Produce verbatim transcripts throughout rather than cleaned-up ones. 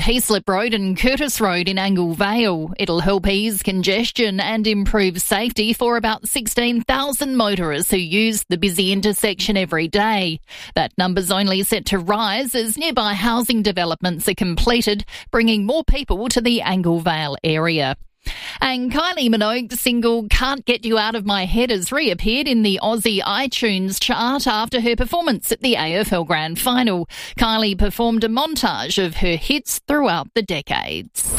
Heaslip Road and Curtis Road in Angle Vale. It'll help ease congestion and improve safety for about sixteen thousand motorists who use the busy intersection every day. That number's only set to rise as nearby housing developments are completed, bringing more people to the Angle Vale area. And Kylie Minogue's single Can't Get You Out of My Head has reappeared in the Aussie iTunes chart after her performance at the A F L Grand Final. Kylie performed a montage of her hits throughout the decades.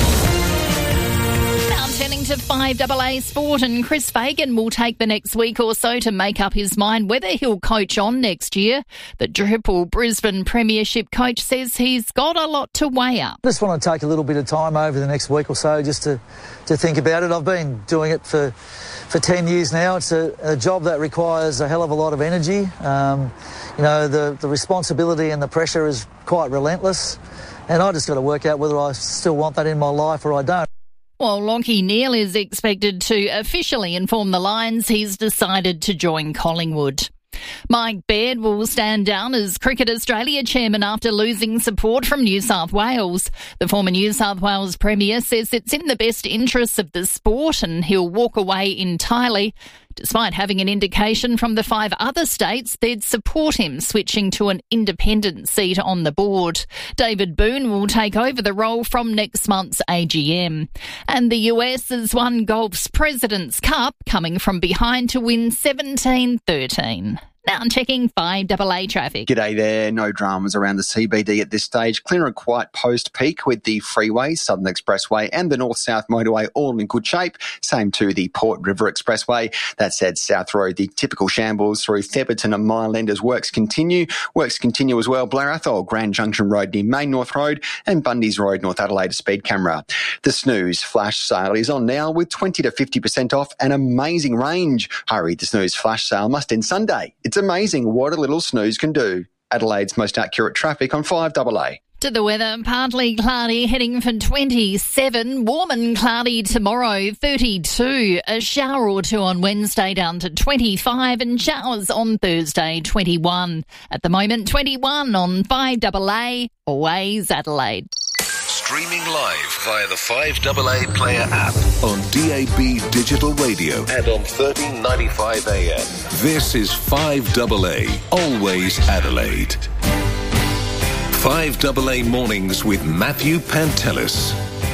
Now turning to five A A sport, and Chris Fagan will take the next week or so to make up his mind whether he'll coach on next year. The triple Brisbane Premiership coach says he's got a lot to weigh up. Just want to take a little bit of time over the next week or so just to, to think about it. I've been doing it for, for ten years now. It's a, a job that requires a hell of a lot of energy. Um, you know, the, the responsibility and the pressure is quite relentless, and I just got to work out whether I still want that in my life or I don't. Well, Lachie Neale is expected to officially inform the Lions he's decided to join Collingwood. Mike Baird will stand down as Cricket Australia chairman after losing support from New South Wales. The former New South Wales Premier says it's in the best interests of the sport and he'll walk away entirely, despite having an indication from the five other states they'd support him switching to an independent seat on the board. David Boone will take over the role from next month's A G M. And the U S has won golf's President's Cup, coming from behind to win seventeen thirteen. Now I'm checking five A A traffic. G'day there. No dramas around the C B D at this stage. Clear and quiet post-peak with the freeway, Southern Expressway and the North-South Motorway all in good shape. Same to the Port River Expressway. That said, South Road, the typical shambles through Theberton and Mile End as works continue. Works continue as well. Blair Athol, Grand Junction Road near Main North Road and Bundy's Road, North Adelaide speed camera. The Snooze flash sale is on now with twenty to fifty percent off an amazing range. Hurry, the Snooze flash sale must end Sunday. It's amazing what a little snooze can do. Adelaide's most accurate traffic on five A A. To the weather, partly cloudy, heading for twenty-seven. Warm and cloudy tomorrow, thirty-two. A shower or two on Wednesday down to twenty-five, and showers on Thursday, twenty-one. At the moment, twenty-one on five A A, always Adelaide. Streaming live via the five A A Player app on D A B Digital Radio and on thirteen ninety-five A M. This is five A A, always Adelaide. five A A Mornings with Matthew Pantelis.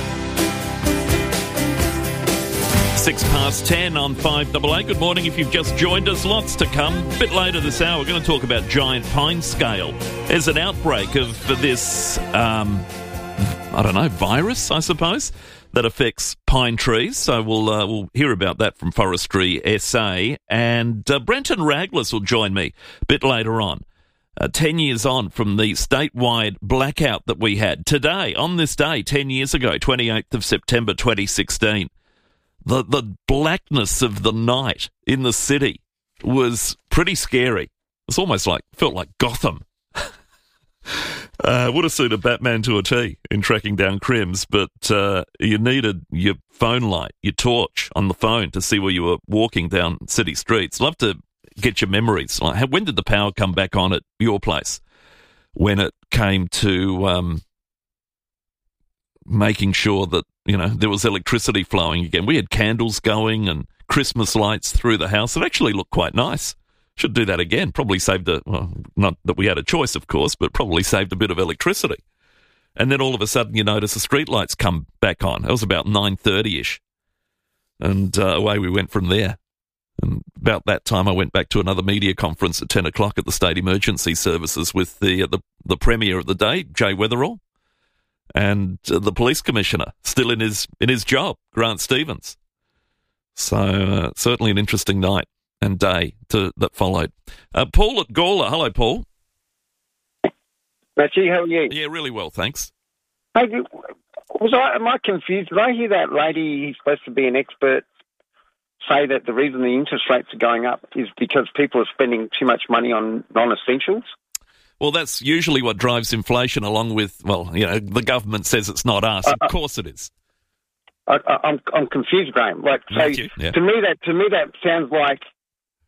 Six past ten on five A A. Good morning if you've just joined us. Lots to come. A bit later this hour, we're going to talk about giant pine scale. There's an outbreak of this, um, I don't know, virus, I suppose, that affects pine trees. So we'll uh, we'll hear about that from Forestry S A. And uh, Brenton Raglas will join me a bit later on. Uh, ten years on from the statewide blackout that we had. Today, on this day, ten years ago, twenty-eighth of September twenty sixteen, the, the blackness of the night in the city was pretty scary. It's almost like, felt like Gotham. Uh, would have suited Batman to a T in tracking down crims, but uh, you needed your phone light, your torch on the phone to see where you were walking down city streets. Love to get your memories. Like, how, when did the power come back on at your place? When it came to um, making sure that, you know, there was electricity flowing again. We had candles going and Christmas lights through the house. It actually looked quite nice. Should do that again. Probably saved a, well, not that we had a choice, of course, but probably saved a bit of electricity. And then all of a sudden you notice the street lights come back on. It was about nine thirty-ish. And uh, away we went from there. And about that time I went back to another media conference at ten o'clock at the State Emergency Services with the uh, the, the Premier of the day, Jay Weatherall, and uh, the Police Commissioner, still in his in his job, Grant Stevens. So uh, certainly an interesting night and day to, that followed. Uh, Paul at Gawler. Hello, Paul. Matthew, how are you? Yeah, really well, thanks. Hey, was I, am I confused? Did I hear that lady who's supposed to be an expert say that the reason the interest rates are going up is because people are spending too much money on non-essentials? Well, that's usually what drives inflation, along with, well, you know, the government says it's not us. Uh, of course it is. I, I, I'm I'm confused, Graham. Like, so yeah. to me that to me that sounds like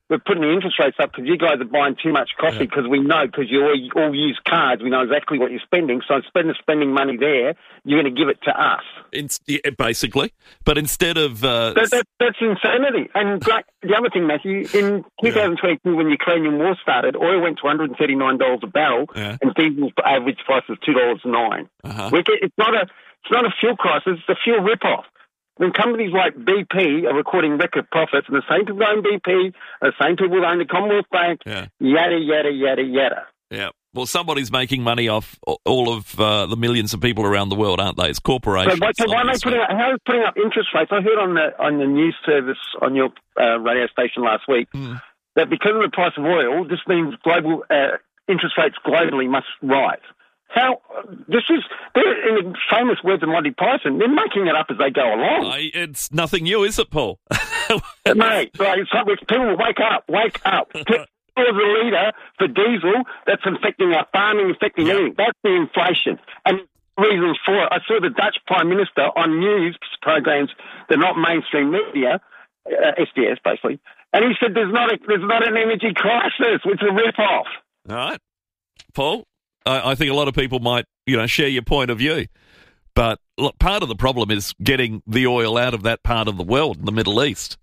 we're putting the interest rates up because you guys are buying too much coffee because yeah. we know, because you all, all use cards, we know exactly what you're spending. So instead of spending money there, you're going to give it to us. In, yeah, basically. But instead of... Uh... That, that, that's insanity. And like, the other thing, Matthew, in twenty twenty-two, yeah. when the Ukrainian war started, oil went to one hundred thirty-nine dollars a barrel yeah. and diesel's average price was two dollars and nine cents. Uh-huh. We get, it's, not a, it's not a fuel crisis, it's a fuel rip-off. When companies like B P are recording record profits, and the same people own B P, the same people own the Commonwealth Bank, yeah. yada, yada, yada, yada. Yeah. Well, somebody's making money off all of uh, the millions of people around the world, aren't they? It's corporations. So, why, so why are they putting up, how is putting up interest rates? I heard on the on the news service on your uh, radio station last week mm. that because of the price of oil, this means global uh, interest rates globally must rise. How this is, in the famous words of Monty Python, they're making it up as they go along. Uh, it's nothing new, is it, Paul? Mate, like, people wake up, wake up. As a leader for diesel, that's affecting our farming, affecting yeah. everything. That's the inflation. And reasons for it. I saw the Dutch Prime Minister on news programs, they're not mainstream media, uh, S D S basically, and he said there's not a, there's not an energy crisis, it's a rip-off. All right. Paul? I think a lot of people might, you know, share your point of view. But look, part of the problem is getting the oil out of that part of the world, the Middle East.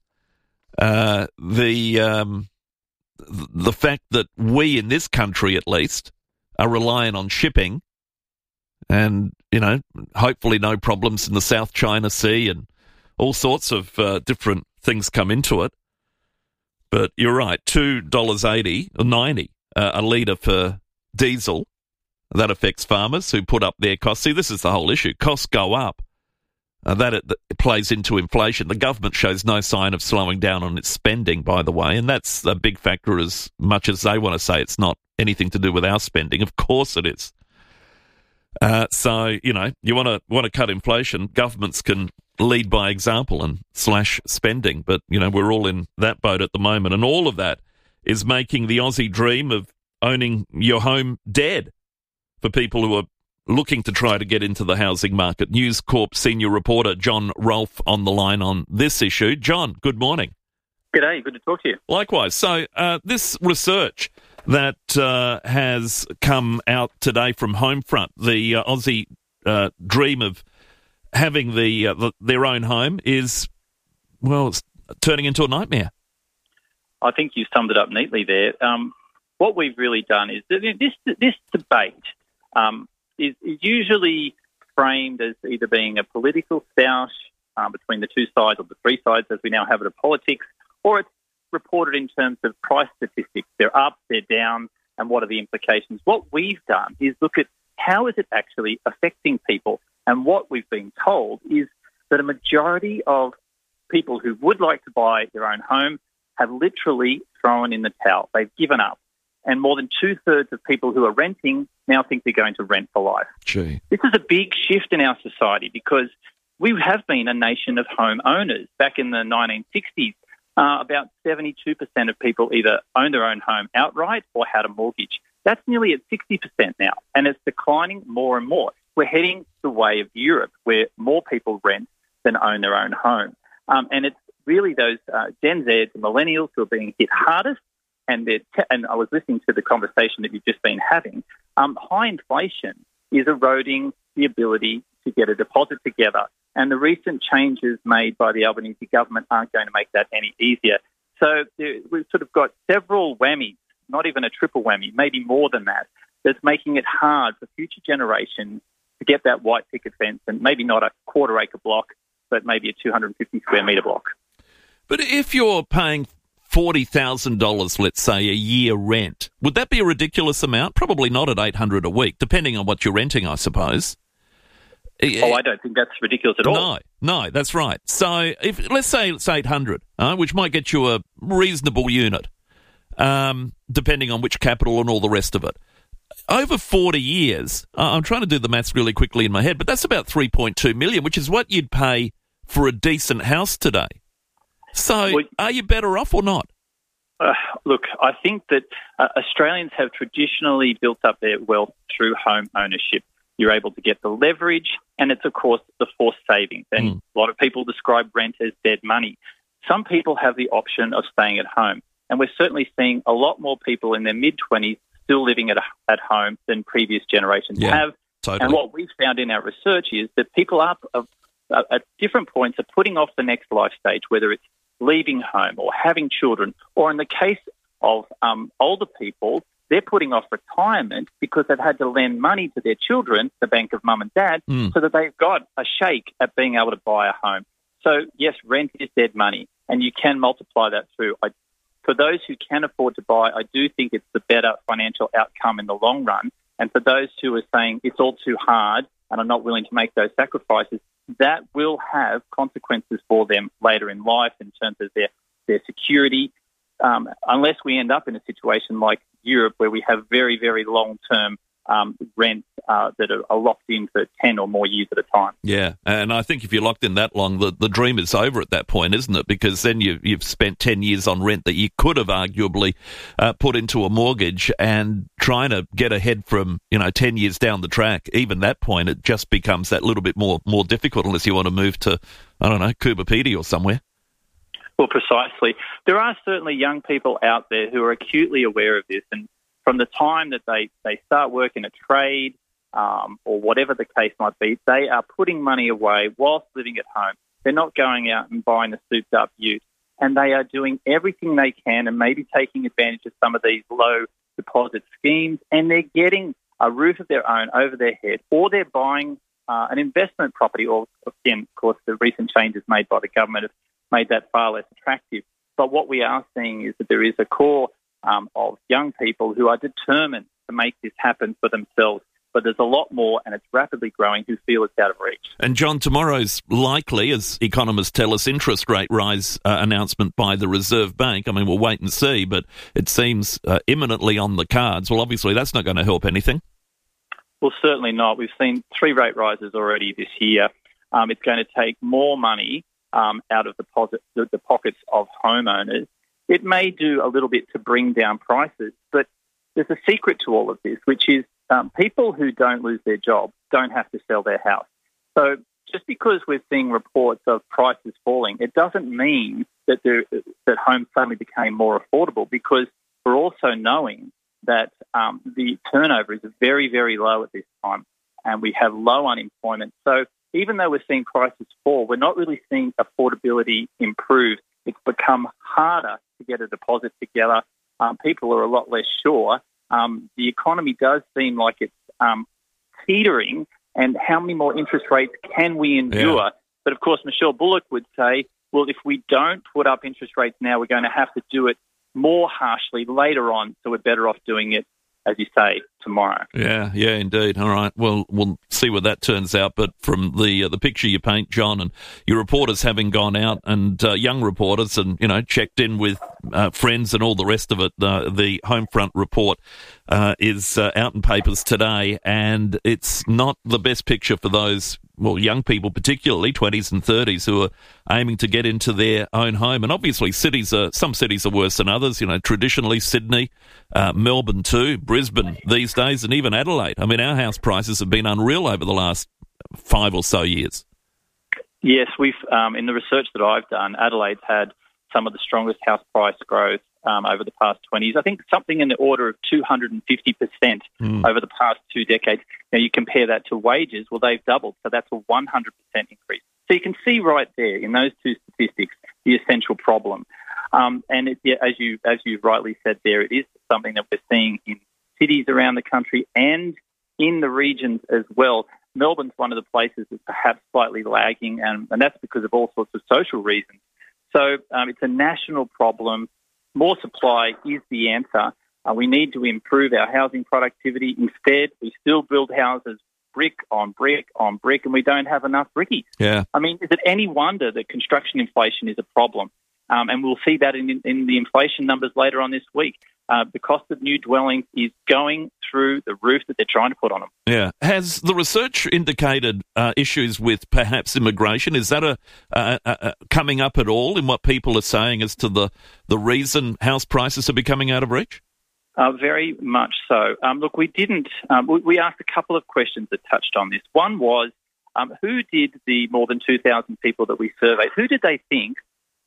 Uh, the um, the fact that we in this country, at least, are relying on shipping and, you know, hopefully no problems in the South China Sea and all sorts of uh, different things come into it. But you're right, two dollars eighty or ninety uh, a litre for diesel. That affects farmers who put up their costs. See, this is the whole issue. Costs go up. Uh, that it, it plays into inflation. The government shows no sign of slowing down on its spending, by the way, and that's a big factor as much as they want to say it's not anything to do with our spending. Of course it is. Uh, so, you know, you want to want to cut inflation, governments can lead by example and slash spending, but, you know, we're all in that boat at the moment, and all of that is making the Aussie dream of owning your home dead for people who are looking to try to get into the housing market. News Corp senior reporter John Rolfe on the line on this issue. John, good morning. G'day, good to talk to you. Likewise. So uh, this research that uh, has come out today from Homefront, the uh, Aussie uh, dream of having the, uh, the their own home is, well, it's turning into a nightmare. I think you summed it up neatly there. Um, what we've really done is that this this debate um, is, is usually framed as either being a political stoush um, between the two sides or the three sides, as we now have it, of politics, or it's reported in terms of price statistics. They're up, they're down, and what are the implications? What we've done is look at how is it actually affecting people, and what we've been told is that a majority of people who would like to buy their own home have literally thrown in the towel. They've given up. And more than two-thirds of people who are renting now think they're going to rent for life. Gee. This is a big shift in our society because we have been a nation of home owners. Back in the nineteen sixties, uh, about seventy-two percent of people either owned their own home outright or had a mortgage. That's nearly at sixty percent now, and it's declining more and more. We're heading the way of Europe, where more people rent than own their own home. Um, and it's really those uh, Gen Z, the millennials, who are being hit hardest. And, te- and I was listening to the conversation that you've just been having. Um, high inflation is eroding the ability to get a deposit together. And the recent changes made by the Albanese government aren't going to make that any easier. So there, we've sort of got several whammies, not even a triple whammy, maybe more than that, that's making it hard for future generations to get that white picket fence, and maybe not a quarter acre block, but maybe a two hundred fifty square metre block. But if you're paying forty thousand dollars, let's say, a year rent, would that be a ridiculous amount? Probably not at eight hundred dollars a week, depending on what you're renting, I suppose. Oh, I don't think that's ridiculous at all. No, no, that's right. So if let's say it's eight hundred dollars, uh, which might get you a reasonable unit, um, depending on which capital and all the rest of it. Over forty years, uh, I'm trying to do the maths really quickly in my head, but that's about three point two million dollars, which is what you'd pay for a decent house today. So well, are you better off or not? Uh, look, I think that uh, Australians have traditionally built up their wealth through home ownership. You're able to get the leverage, and it's, of course, the forced savings. And mm. a lot of people describe rent as dead money. Some people have the option of staying at home. And we're certainly seeing a lot more people in their mid-twenties still living at, at home than previous generations yeah, have. Totally. And what we've found in our research is that people are, are, are at different points are putting off the next life stage, whether it's leaving home or having children, or in the case of um, older people, they're putting off retirement because they've had to lend money to their children, the bank of mum and dad, mm. so that they've got a shake at being able to buy a home. So, yes, rent is dead money, and you can multiply that through. I, for those who can afford to buy, I do think it's the better financial outcome in the long run. And for those who are saying it's all too hard and are not willing to make those sacrifices, that will have consequences for them later in life in terms of their, their security, um, unless we end up in a situation like Europe where we have very, very long-term um, rents uh, that are, are locked in for ten or more years at a time. Yeah, and I think if you're locked in that long, the, the dream is over at that point, isn't it? Because then you, you've spent ten years on rent that you could have arguably uh, put into a mortgage, and trying to get ahead from, you know, ten years down the track, even that point, it just becomes that little bit more, more difficult unless you want to move to, I don't know, Coober Pedy or somewhere. Well, precisely. There are certainly young people out there who are acutely aware of this, and from the time that they, they start working a trade um, or whatever the case might be, they are putting money away whilst living at home. They're not going out and buying a souped-up ute, and they are doing everything they can and maybe taking advantage of some of these low deposit schemes, and they're getting a roof of their own over their head, or they're buying uh, an investment property, or, again, of course, the recent changes made by the government have made that far less attractive. But what we are seeing is that there is a core um, of young people who are determined to make this happen for themselves. But there's a lot more, and it's rapidly growing, who feel it's out of reach. And, John, tomorrow's likely, as economists tell us, interest rate rise uh, announcement by the Reserve Bank. I mean, we'll wait and see, but it seems uh, imminently on the cards. Well, obviously, that's not going to help anything. Well, certainly not. We've seen three rate rises already this year. Um, it's going to take more money um, out of the, posit- the, the pockets of homeowners. It may do a little bit to bring down prices, but there's a secret to all of this, which is um, people who don't lose their job don't have to sell their house. So just because we're seeing reports of prices falling, it doesn't mean that, there, that homes suddenly became more affordable, because we're also knowing that um, the turnover is very, very low at this time, and we have low unemployment. So even though we're seeing prices fall, we're not really seeing affordability improve. It's become harder to get a deposit together. Um, people are a lot less sure. Um, the economy does seem like it's um, teetering, and how many more interest rates can we endure? Yeah. But, of course, Michelle Bullock would say, well, if we don't put up interest rates now, we're going to have to do it more harshly later on, so we're better off doing it, as you say, tomorrow. Yeah, yeah, indeed. All right. Well, we'll see where that turns out. But from the uh, the picture you paint, John, and your reporters having gone out, and uh, young reporters, and, you know, checked in with uh, friends and all the rest of it, uh, the Homefront report uh, is uh, out in papers today, and it's not the best picture for those, well, young people, particularly twenties and thirties, who are aiming to get into their own home. And obviously cities are, some cities are worse than others, you know, traditionally Sydney, uh, Melbourne too, Brisbane these days, and even Adelaide. I mean, our house prices have been unreal over the last five or so years. Yes, we've um, in the research that I've done, Adelaide's had some of the strongest house price growth um, over the past twenty years. I think something in the order of two hundred fifty percent mm. over the past two decades. Now, you compare that to wages, well, they've doubled, so that's a one hundred percent increase. So you can see right there in those two statistics the essential problem. Um, and it, yeah, as you as you rightly said there, it is something that we're seeing in cities around the country and in the regions as well. Melbourne's one of the places that's perhaps slightly lagging, and, and that's because of all sorts of social reasons. So um, it's a national problem. More supply is the answer. Uh, we need to improve our housing productivity. Instead, we still build houses brick on brick on brick, and we don't have enough brickies. Yeah. I mean, is it any wonder that construction inflation is a problem? Um, and we'll see that in, in the inflation numbers later on this week. Uh, the cost of new dwellings is going through the roof that they're trying to put on them. Yeah. Has the research indicated uh, issues with perhaps immigration? Is that a, a, a, a coming up at all in what people are saying as to the, the reason house prices are becoming out of reach? Uh, very much so. Um, look, we didn't. Um, we, we asked a couple of questions that touched on this. One was, um, who did the more than two thousand people that we surveyed, who did they think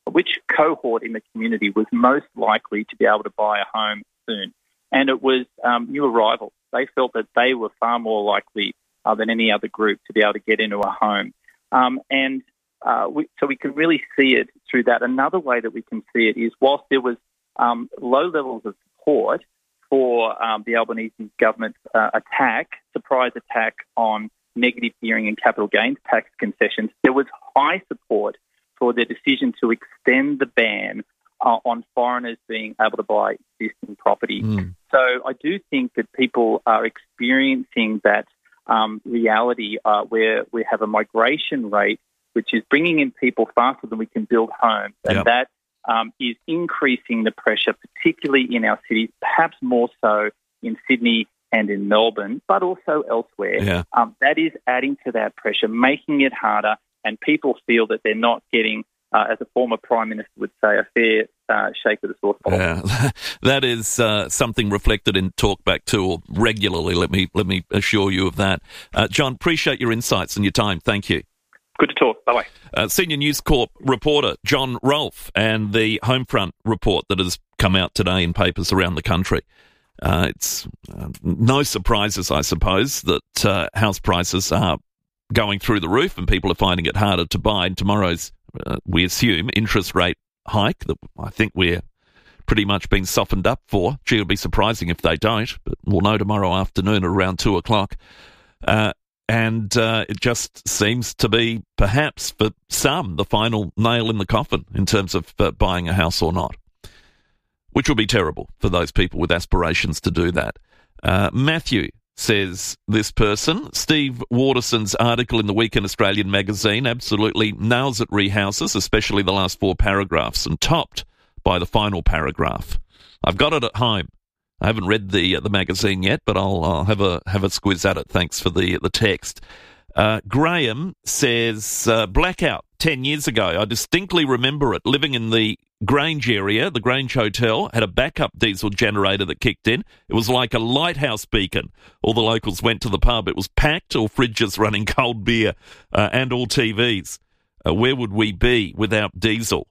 which cohort in the community was most likely to be able to buy a home soon. And it was um, new arrivals. They felt that they were far more likely uh, than any other group to be able to get into a home. Um, and uh, we, so we can really see it through that. Another way that we can see it is whilst there was um, low levels of support for um, the Albanese government uh, attack, surprise attack on negative gearing and capital gains tax concessions, there was high support for their decision to extend the ban uh, on foreigners being able to buy existing property. Mm. So I do think that people are experiencing that um, reality uh, where we have a migration rate which is bringing in people faster than we can build homes, and yep. that um, is increasing the pressure, particularly in our cities, perhaps more so in Sydney and in Melbourne, but also elsewhere. Yeah. Um, that is adding to that pressure, making it harder, and people feel that they're not getting, uh, as a former Prime Minister would say, a fair uh, shake of the sauce bottle. Yeah. That is uh, something reflected in Talkback Tour regularly, let me, let me assure you of that. Uh, John, appreciate your insights and your time. Thank you. Good to talk. Bye-bye. Uh, Senior News Corp reporter John Rolfe and the Homefront report that has come out today in papers around the country. Uh, it's uh, no surprises, I suppose, that uh, house prices are going through the roof and people are finding it harder to buy. And tomorrow's, uh, we assume, interest rate hike that I think we're pretty much been softened up for. Gee, it'll be surprising if they don't, but we'll know tomorrow afternoon at around two o'clock. Uh, and uh, it just seems to be, perhaps for some, the final nail in the coffin in terms of uh, buying a house or not, which will be terrible for those people with aspirations to do that. Uh, Matthew says, this person, Steve Waterson's article in the Weekend Australian magazine absolutely nails it re houses, especially the last four paragraphs, and topped by the final paragraph. I've got it at home. I haven't read the uh, the magazine yet, but I'll, I'll have a have a squiz at it. Thanks for the the text. Uh, Graham says, uh, blackout ten years ago. I distinctly remember it. Living in the Grange area, the Grange Hotel had a backup diesel generator that kicked in. It was like a lighthouse beacon. All the locals went to the pub. It was packed, all fridges running cold beer, uh, and all T Vs. Uh, where would we be without diesel?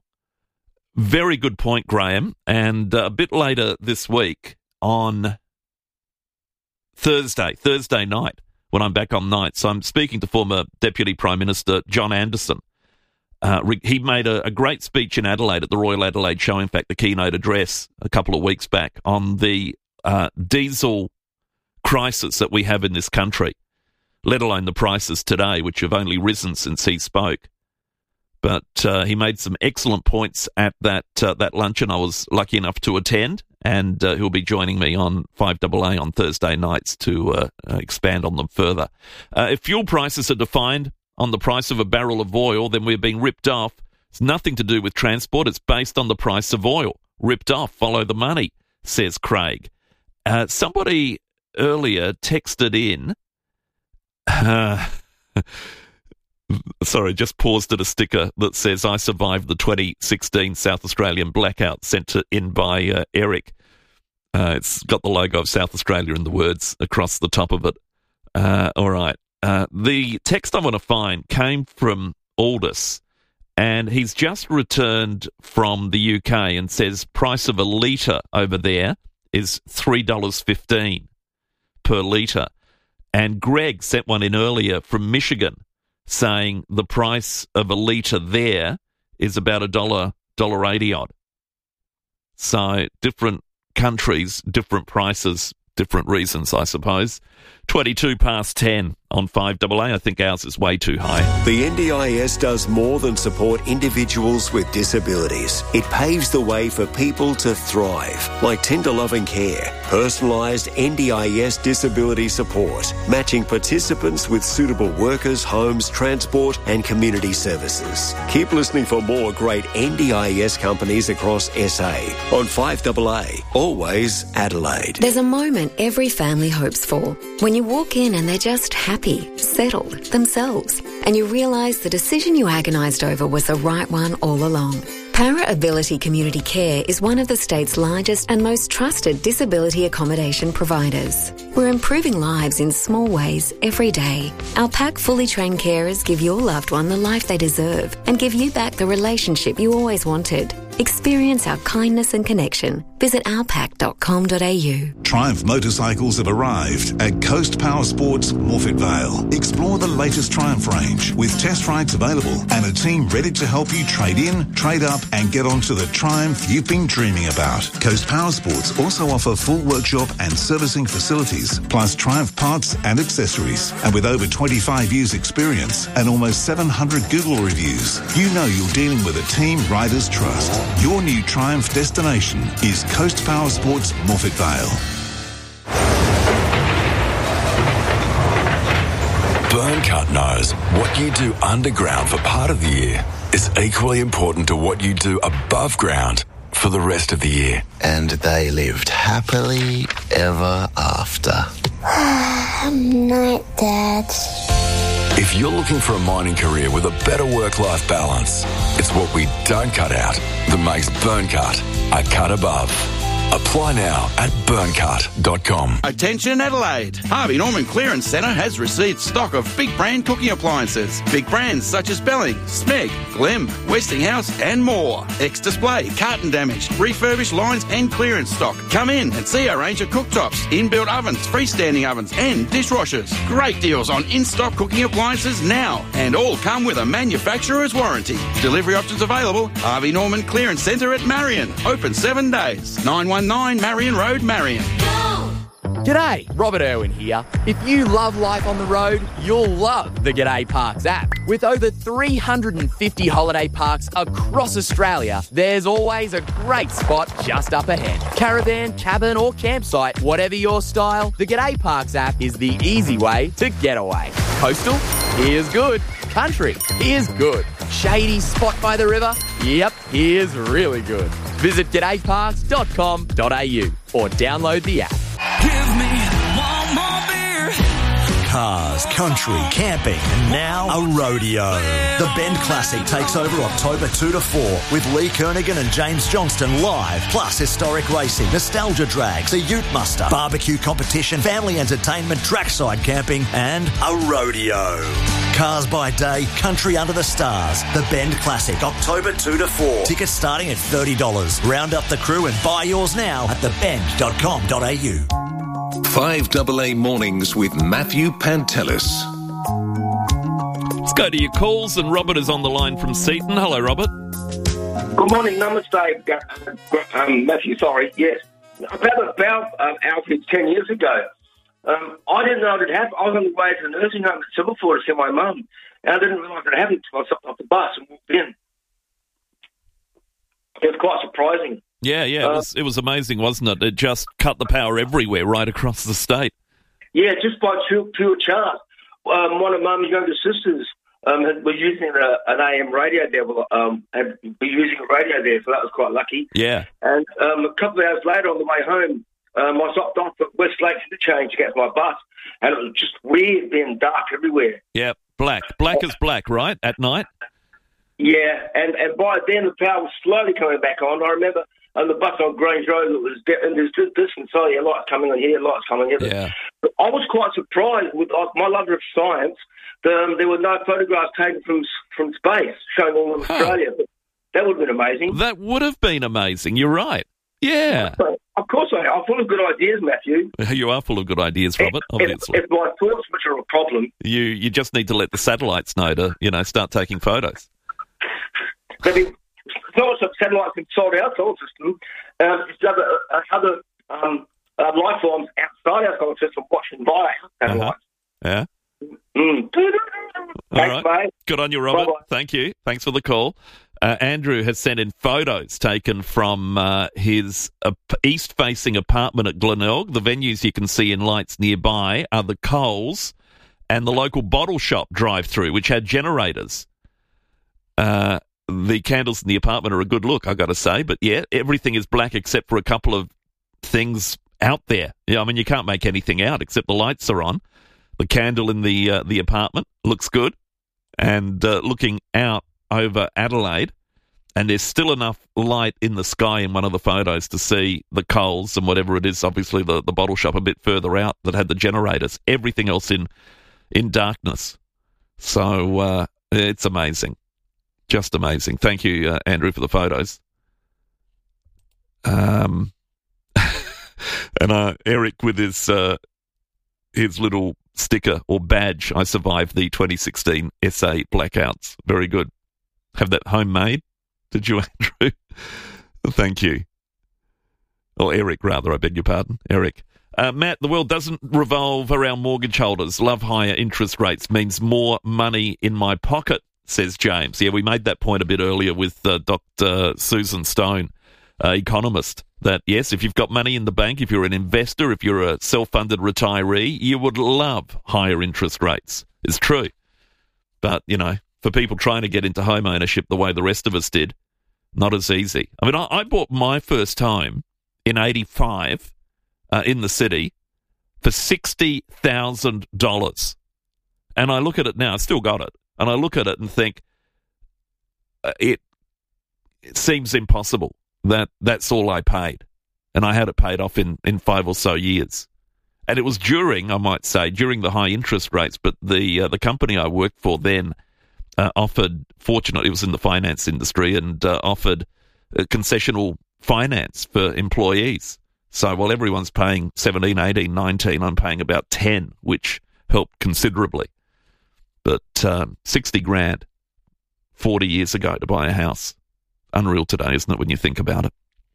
Very good point, Graham. And uh, a bit later this week, on Thursday, Thursday night, when I'm back on nights, I'm speaking to former Deputy Prime Minister John Anderson. Uh, he made a, a great speech in Adelaide at the Royal Adelaide Show, in fact, the keynote address a couple of weeks back, on the uh, diesel crisis that we have in this country, let alone the prices today, which have only risen since he spoke. But uh, he made some excellent points at that uh, that luncheon I was lucky enough to attend, and uh, he'll be joining me on five A A on Thursday nights to uh, uh, expand on them further. Uh, if fuel prices are defined on the price of a barrel of oil, then we're being ripped off. It's nothing to do with transport. It's based on the price of oil. Ripped off. Follow the money, says Craig. Uh, somebody earlier texted in... Uh, Sorry, just paused at a sticker that says, I survived the twenty sixteen South Australian blackout, sent to, in by uh, Eric. Uh, it's got the logo of South Australia and the words across the top of it. Uh, all right. Uh, the text I want to find came from Aldous, and he's just returned from the U K and says price of a litre over there is three dollars fifteen per litre. And Greg sent one in earlier from Michigan, saying the price of a litre there is about a dollar, dollar eighty odd. So different countries, different prices, different reasons, I suppose. twenty-two past ten on five A A. I think ours is way too high. The N D I S does more than support individuals with disabilities. It paves the way for people to thrive, like tender loving care, personalised N D I S disability support, matching participants with suitable workers, homes, transport and community services. Keep listening for more great N D I S companies across S A on five A A, always Adelaide. There's a moment every family hopes for, when you walk in and they're just happy, settled, themselves, and you realise the decision you agonised over was the right one all along. Para Ability Community Care is one of the state's largest and most trusted disability accommodation providers. We're improving lives in small ways every day. Our pack fully trained carers give your loved one the life they deserve and give you back the relationship you always wanted. Experience our kindness and connection. Visit alpac dot com dot a u. Triumph motorcycles have arrived at Coast Power Sports Morphett Vale. Explore the latest Triumph range with test rides available and a team ready to help you trade in, trade up and get onto the Triumph you've been dreaming about. Coast Power Sports also offer full workshop and servicing facilities, plus Triumph parts and accessories. And with over twenty-five years experience and almost seven hundred Google reviews, you know you're dealing with a team riders trust. Your new Triumph destination is Coast Power Sports Morphett Vale. Burncut knows what you do underground for part of the year is equally important to what you do above ground for the rest of the year. And they lived happily ever after. Night, Dad. If you're looking for a mining career with a better work-life balance, it's what we don't cut out that makes Burncut a cut above. Apply now at burncut dot com. Attention Adelaide. Harvey Norman Clearance Centre has received stock of big brand cooking appliances. Big brands such as Belling, Smeg, Glemm, Westinghouse and more. Ex-display, carton damage, refurbished lines and clearance stock. Come in and see our range of cooktops, inbuilt ovens, freestanding ovens and dishwashers. Great deals on in-stock cooking appliances now, and all come with a manufacturer's warranty. Delivery options available. Harvey Norman Clearance Centre at Marion. Open seven days. nine one nine Marion Road, Marion. G'day, Robert Irwin here. If you love life on the road, you'll love the G'day Parks app. With over three hundred fifty holiday parks across Australia, there's always a great spot just up ahead. Caravan, cabin or campsite, whatever your style, the G'day Parks app is the easy way to get away. Coastal? Here's good. Country? Here's good. Shady spot by the river? Yep, here's really good. Visit g'day parks dot com dot a u or download the app. Give me one more beer. Cars, country, camping, and now a rodeo. The Bend Classic takes over October two to four with Lee Kernaghan and James Johnston live, plus historic racing, nostalgia drags, a ute muster, barbecue competition, family entertainment, trackside camping, and a rodeo. Cars by day, country under the stars. The Bend Classic, October two to four. Tickets starting at thirty dollars. Round up the crew and buy yours now at the bend dot com dot a u. five A A Mornings with Matthew Pantelis. Let's go to your calls, and Robert is on the line from Seaton. Hello, Robert. Good morning, Namaste, um, Matthew, sorry, yes. About a valve um, outfit ten years ago. Um, I didn't know it had happened. I was on the way to the nursing home at Silverford to see my mum, and I didn't realise it happened until I stopped off the bus and walked in. It was quite surprising. Yeah, yeah, it was, it was amazing, wasn't it? It just cut the power everywhere right across the state. Yeah, just by pure, pure chance. Um, one of Mum's younger sisters um, had, was using a, an A M radio there, um, had been using a radio there, so that was quite lucky. Yeah. And um, a couple of hours later on the way home, um, I stopped off at West Lakes Interchange to get my bus, and it was just weird being dark everywhere. Yeah, black. Black as black, right, at night? Yeah, and, and by then the power was slowly coming back on. I remember on the bus on Grange Road, it was de- and there's distance, so yeah, lights coming on here, lights coming here. Yeah. But I was quite surprised with uh, my love of science. That, um, there were no photographs taken from from space showing all of Australia. Huh. That would have been amazing. That would have been amazing. You're right. Yeah. Of course I am. I'm full of good ideas, Matthew. You are full of good ideas, Robert, if, obviously. If, if my thoughts which are a problem... You you just need to let the satellites know to, you know, start taking photos. I mean, thoughts of satellites can sort our solar system. Um, there's other, uh, other um, uh, life forms outside our solar system watching by our satellites. Uh-huh. Yeah. Mm. All Thanks, right. mate. Good on you, Robert. Bye-bye. Thank you. Thanks for the call. Uh, Andrew has sent in photos taken from uh, his uh, east-facing apartment at Glenelg. The venues you can see in lights nearby are the Coles and the local bottle shop drive-through, which had generators. Uh, the candles in the apartment are a good look, I've got to say. But, yeah, everything is black except for a couple of things out there. Yeah, I mean, you can't make anything out except the lights are on. The candle in the uh, the apartment looks good. And uh, looking out over Adelaide and there's still enough light in the sky in one of the photos to see the Coles and whatever it is, obviously the, the bottle shop a bit further out that had the generators. Everything else in in darkness. So uh, it's amazing. Just amazing. Thank you, uh, Andrew, for the photos. Um, and uh, Eric with his uh, his little sticker or badge, I survived the twenty sixteen S A blackouts. Very good. Have that homemade? Did you, Andrew? Thank you. Or Eric, rather, I beg your pardon. Eric. Uh, Matt, the world doesn't revolve around mortgage holders. Love higher interest rates means more money in my pocket, says James. Yeah, we made that point a bit earlier with uh, Doctor Susan Stone, uh, economist, that, yes, if you've got money in the bank, if you're an investor, if you're a self-funded retiree, you would love higher interest rates. It's true. But, you know, for people trying to get into home ownership the way the rest of us did, not as easy. I mean, I, I bought my first home in eighty-five uh, in the city for sixty thousand dollars. And I look at it now, I still got it, and I look at it and think, uh, it, it seems impossible that that's all I paid. And I had it paid off in, in five or so years. And it was during, I might say, during the high interest rates, but the uh, the company I worked for then uh, offered, fortunately it was in the finance industry, and uh, offered uh, concessional finance for employees. So while everyone's paying seventeen, eighteen, nineteen, I'm paying about ten, which helped considerably. But um, sixty grand forty years ago to buy a house. Unreal today, isn't it, when you think about it?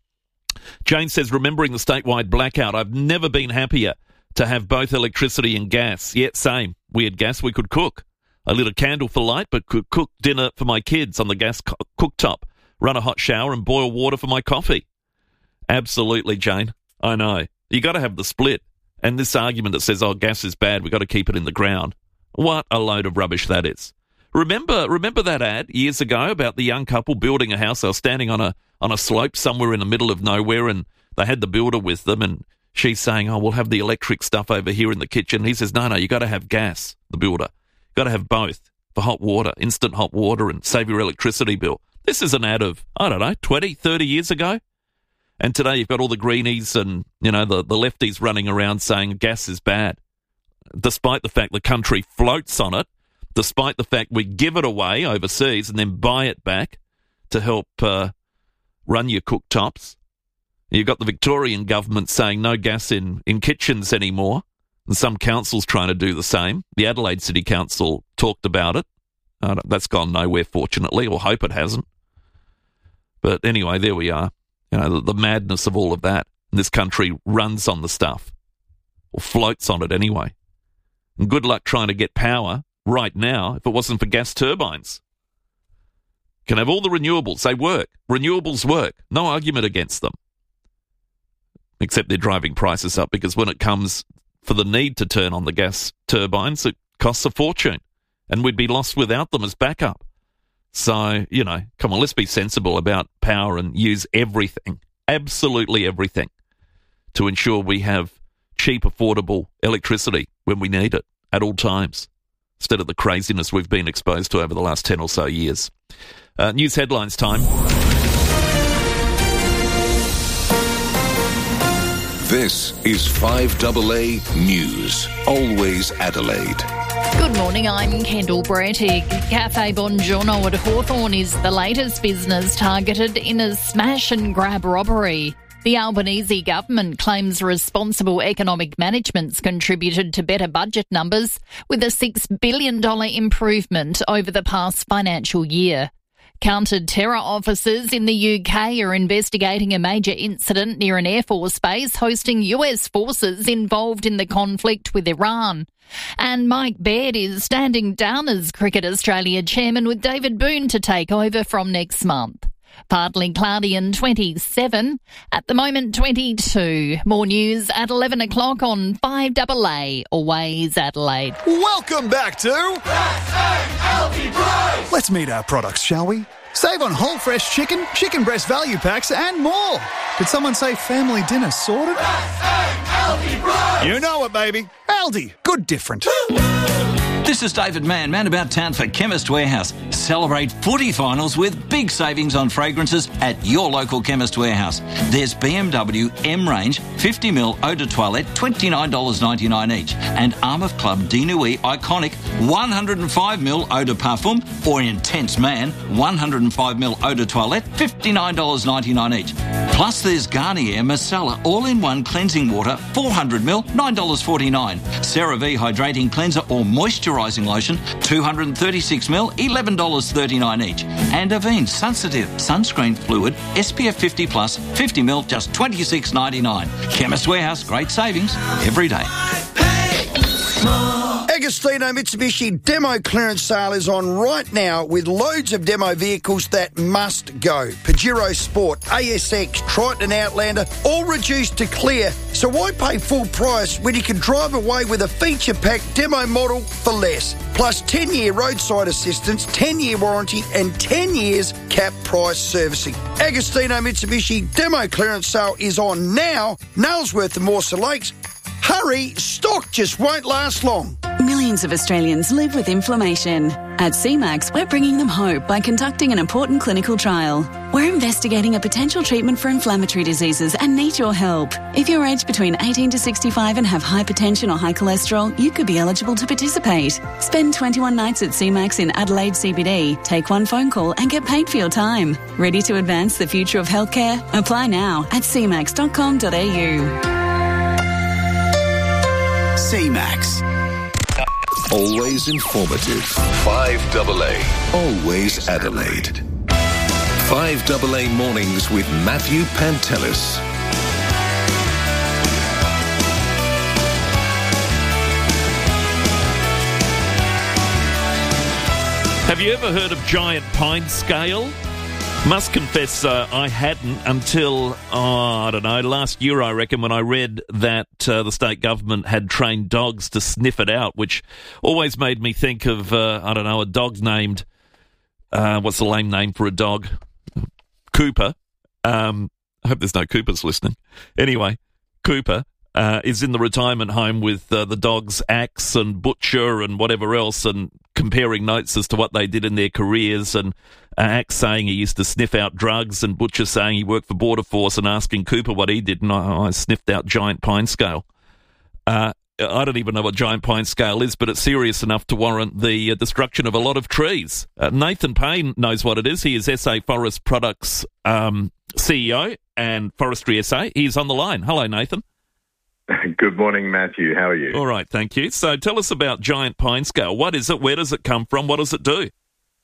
Jane says, remembering the statewide blackout, I've never been happier to have both electricity and gas. Yeah, same. We had gas, we could cook. I lit a candle for light, but could cook dinner for my kids on the gas co- cooktop, run a hot shower and boil water for my coffee. Absolutely, Jane. I know. You got to have the split. And this argument that says, oh, gas is bad, we got to keep it in the ground. What a load of rubbish that is. Remember remember that ad years ago about the young couple building a house? They were standing on a on a slope somewhere in the middle of nowhere, and they had the builder with them, and she's saying, oh, we'll have the electric stuff over here in the kitchen. He says, no, no, you got to have gas, the builder. Got to have both for hot water, instant hot water, and save your electricity bill. This is an ad of, I don't know, twenty, thirty years ago. And today you've got all the greenies and, you know, the, the lefties running around saying gas is bad, despite the fact the country floats on it, despite the fact we give it away overseas and then buy it back to help uh, run your cooktops. You've got the Victorian government saying no gas in, in kitchens anymore, and some councils trying to do the same. The Adelaide City Council talked about it. Uh, that's gone nowhere, fortunately, or hope it hasn't. But anyway, there we are. You know, the, the madness of all of that. And this country runs on the stuff, or floats on it anyway. And good luck trying to get power right now if it wasn't for gas turbines. Can have all the renewables. They work. Renewables work. No argument against them. Except they're driving prices up, because when it comes for the need to turn on the gas turbines, it costs a fortune. And we'd be lost without them as backup. So, you know, come on, let's be sensible about power and use everything, absolutely everything, to ensure we have cheap, affordable electricity when we need it at all times, instead of the craziness we've been exposed to over the last ten or so years. Uh, news headlines time. This is five A A News, always Adelaide. Good morning, I'm Kendall Brettig. Cafe Bongiorno at Hawthorn is the latest business targeted in a smash-and-grab robbery. The Albanese government claims responsible economic management's contributed to better budget numbers, with a six billion dollars improvement over the past financial year. Counter-terror officers in the U K are investigating a major incident near an Air Force base hosting U S forces involved in the conflict with Iran. And Mike Baird is standing down as Cricket Australia chairman, with David Boone to take over from next month. Partly cloudy and twenty-seven. At the moment, twenty-two. More news at eleven o'clock on five A A, always Adelaide. Welcome back to S A L T Price. Let's meet our products, shall we? Save on whole fresh chicken, chicken breast value packs, and more. Did someone say family dinner sorted? S A L T Price. You know it, baby. Aldi. Good different. This is David Mann, man about town for Chemist Warehouse. Celebrate footy finals with big savings on fragrances at your local Chemist Warehouse. There's B M W M-Range fifty milliliter Eau de Toilette, twenty-nine dollars ninety-nine each. And Armour Club Dinouis Iconic one hundred five milliliter Eau de Parfum or Intense Man one hundred five milliliter Eau de Toilette, fifty-nine dollars ninety-nine each. Plus there's Garnier Masala All-in-One Cleansing Water four hundred milliliter, nine dollars forty-nine. CeraVe Hydrating Cleanser or Moisturising Lotion two hundred thirty-six milliliter, eleven dollars thirty-nine each. And Avene Sensitive Sunscreen Fluid S P F fifty plus, fifty milliliter, just twenty-six dollars ninety-nine. Chemist Warehouse, great savings every day. Agostino Mitsubishi demo clearance sale is on right now with loads of demo vehicles that must go. Pajero Sport, A S X, Triton and Outlander, all reduced to clear. So why pay full price when you can drive away with a feature-packed demo model for less? Plus ten-year roadside assistance, ten-year warranty and ten years cap price servicing. Agostino Mitsubishi demo clearance sale is on now. Nailsworth and Morse Lakes. Hurry, stock just won't last long. Millions of Australians live with inflammation. At C MAX, we're bringing them hope by conducting an important clinical trial. We're investigating a potential treatment for inflammatory diseases and need your help. If you're aged between eighteen to sixty-five and have hypertension or high cholesterol, you could be eligible to participate. Spend twenty-one nights at C MAX in Adelaide C B D, take one phone call and get paid for your time. Ready to advance the future of healthcare? Apply now at c max dot com dot a u. C MAX. Always informative. five double A. Always Adelaide. five double A Mornings with Matthew Pantelis. Have you ever heard of giant pine scale? Must confess uh, I hadn't until, oh, I don't know, last year I reckon, when I read that uh, the state government had trained dogs to sniff it out, which always made me think of, uh, I don't know, a dog named, uh, what's the lame name for a dog? Cooper. Um, I hope there's no Coopers listening. Anyway, Cooper uh, is in the retirement home with uh, the dogs Axe and Butcher and whatever else, and comparing notes as to what they did in their careers, and uh, Axe saying he used to sniff out drugs, and Butcher saying he worked for Border Force, and asking Cooper what he did, and I, I sniffed out giant pine scale. Uh, I don't even know what giant pine scale is, but it's serious enough to warrant the uh, destruction of a lot of trees. Uh, Nathan Payne knows what it is. He is S A Forest Products um, C E O and Forestry S A. He's on the line. Hello, Nathan. Good morning, Matthew. How are you? All right, thank you. So tell us about giant pine scale. What is it? Where does it come from? What does it do?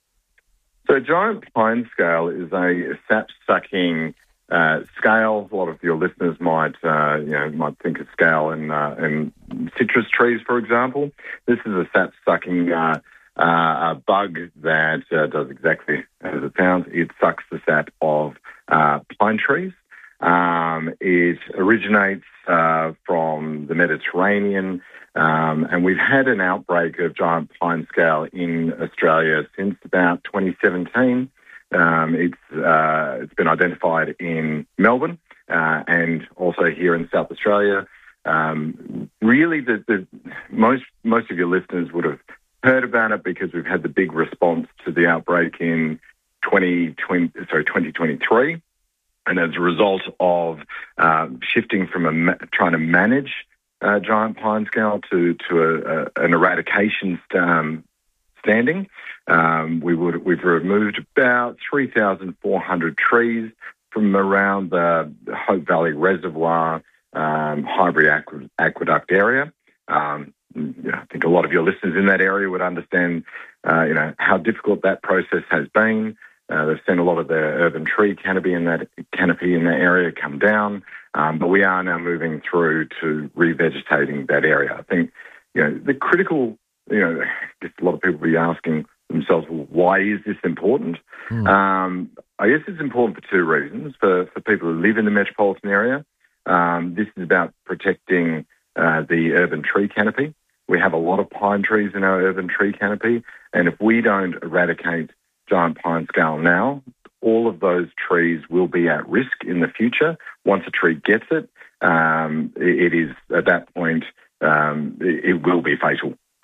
So giant pine scale is a sap-sucking uh, scale. A lot of your listeners might, uh, you know, might think of scale in, uh, in citrus trees, for example. This is a sap-sucking uh, uh, a bug that uh, does exactly as it sounds. It sucks the sap of uh, pine trees. Um, it originates uh, from the Mediterranean, um, and we've had an outbreak of giant pine scale in Australia since about twenty seventeen. Um, it's uh, it's been identified in Melbourne uh, and also here in South Australia. Um, really, the, the most most of your listeners would have heard about it because we've had the big response to the outbreak in twenty twenty, sorry, twenty twenty-three. And as a result of uh, shifting from a ma- trying to manage uh, giant pine scale to to a, a, an eradication st- um, standing, um, we would we've removed about three thousand four hundred trees from around the Hope Valley Reservoir, um, Highbury Aqu- Aqueduct area. Um, you know, I think a lot of your listeners in that area would understand, uh, you know, how difficult that process has been. Uh, they've seen a lot of the urban tree canopy in that canopy in that area come down, um, but we are now moving through to revegetating that area. I think, you know, the critical, you know, I guess a lot of people will be asking themselves, well, why is this important? Mm. Um, I guess it's important for two reasons. For, for people who live in the metropolitan area, um, this is about protecting uh, the urban tree canopy. We have a lot of pine trees in our urban tree canopy, and if we don't eradicate giant pine scale now, all of those trees will be at risk in the future. Once a tree gets it, um, it, it is, at that point, um, it, it will be fatal